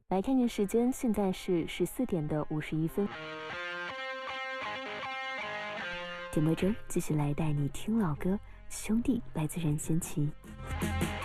来看看时间，现在是14:51。点播中继续来带你听老歌，兄弟来自任贤齐。